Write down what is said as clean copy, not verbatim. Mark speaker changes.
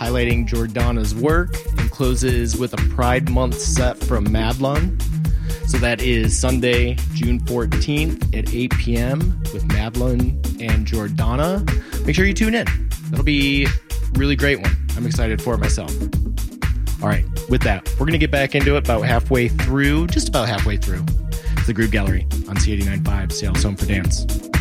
Speaker 1: highlighting Jordana's work, and closes with a Pride Month set from Madlun. So that is Sunday, June 14th at 8 p.m. with Madlun and Jordana. Make sure you tune in. That'll be a really great one. I'm excited for it myself. All right, with that, we're going to get back into it just about halfway through, the Groove Gallery on C89.5, Seattle's Home for Dance.